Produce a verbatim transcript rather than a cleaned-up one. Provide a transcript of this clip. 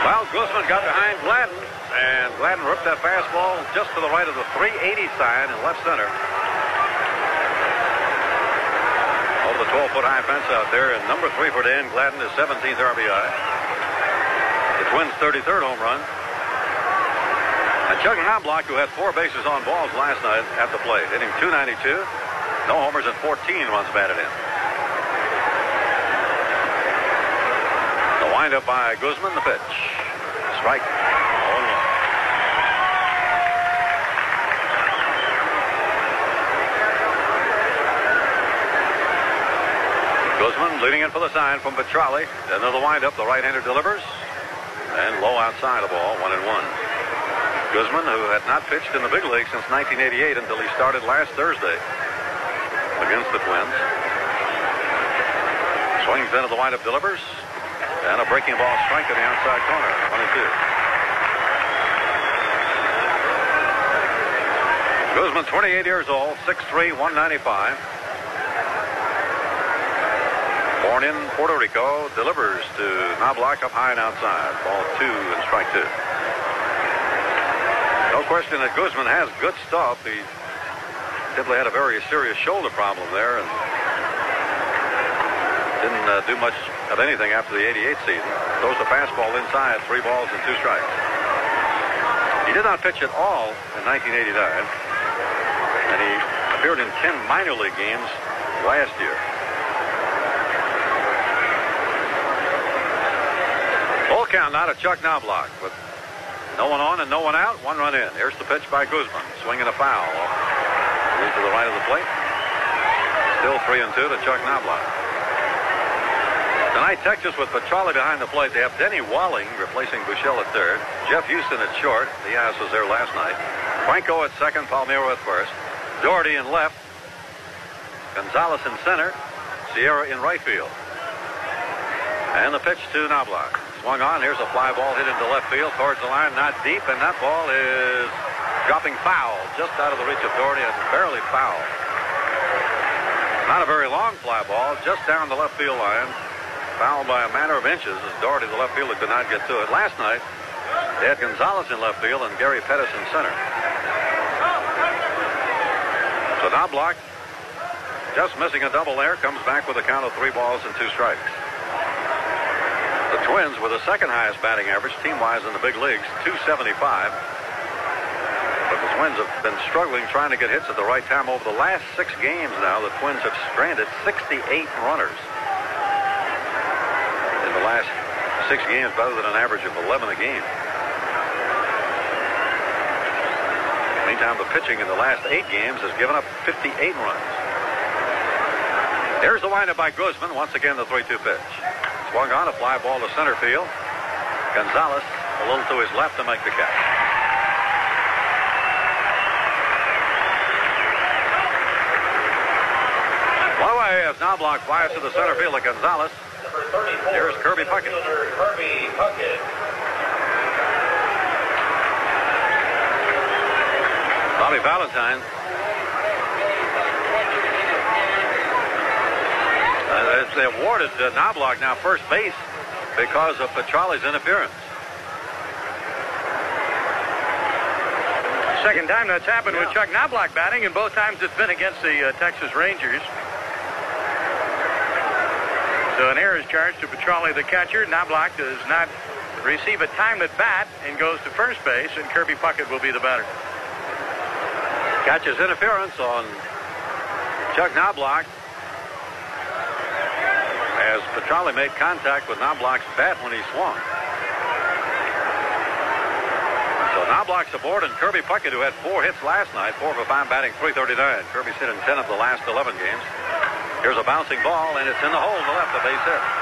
Well, Guzman got behind Gladden, and Gladden ripped that fastball just to the right of the three eighty sign in left center. Over the twelve-foot high fence out there, and number three for Dan Gladden, is seventeenth R B I. The Twins' thirty-third home run. And Chuck Knobloch, who had four bases on balls last night at the plate, hitting two ninety-two, no homers and fourteen runs batted in. The windup by Guzman, the pitch. Strike. oh and one. Guzman leading in for the sign from Petrali. Another windup. The right-hander delivers. And low outside the ball, one and one. Guzman, who had not pitched in the big league since nineteen eighty-eight until he started last Thursday against the Twins. Swings into the windup, delivers. And a breaking ball strike to the outside corner. One and two. Guzman, twenty-eight years old, six three, one ninety-five. Born in Puerto Rico, delivers to Knobloch up high and outside. Ball two and strike two. No question that Guzman has good stuff. He simply had a very serious shoulder problem there and didn't uh, do much of anything after the eighty-eight season. Throws the fastball inside, three balls and two strikes. He did not pitch at all in nineteen eighty-nine, and he appeared in ten minor league games last year. Full count now to Chuck Knobloch with no one on and no one out, one run in. Here's the pitch by Guzman, swinging a foul. Move to the right of the plate. Still three and two to Chuck Knobloch. Tonight, Texas with Petrali behind the plate. They have Denny Walling replacing Buechele at third. Jeff Houston at short. Diaz was there last night. Franco at second. Palmeiro at first. Doherty in left. Gonzalez in center. Sierra in right field. And the pitch to Knobloch. Swung on. Here's a fly ball hit into left field towards the line. Not deep. And that ball is dropping foul. Just out of the reach of Doherty and barely foul. Not a very long fly ball. Just down the left field line. Foul by a matter of inches as Doherty, the left fielder, could not get to it. Last night, they had Gonzalez in left field and Gary Pettis in center. So Knobloch, just missing a double there, comes back with a count of three balls and two strikes. The Twins with the second highest batting average team-wise in the big leagues, two seventy-five. But the Twins have been struggling trying to get hits at the right time. Over the last six games now, the Twins have stranded sixty-eight runners. In the last six games, better than an average of eleven a game. Meantime, the pitching in the last eight games has given up fifty-eight runs. There's the windup by Guzman. Once again, the three two pitch. Swung on, a fly ball to center field. Gonzalez a little to his left to make the catch. One away as Knobloch flies to the center field of Gonzalez. Here's Kirby Puckett. Kirby Puckett. Bobby Valentine. Uh, they awarded uh, Knobloch now first base because of Petrali's interference. Second time that's happened yeah. with Chuck Knobloch batting, and both times it's been against the uh, Texas Rangers. So an error is charged to Petrali, the catcher. Knobloch does not receive a time at bat and goes to first base, and Kirby Puckett will be the batter. Catches interference on Chuck Knobloch as Petrali made contact with Knobloch's bat when he swung. So Knobloch's aboard, and Kirby Puckett, who had four hits last night, four for five, batting three thirty-nine. Kirby's hit in ten of the last eleven games. Here's a bouncing ball, and it's in the hole to left, a base hit.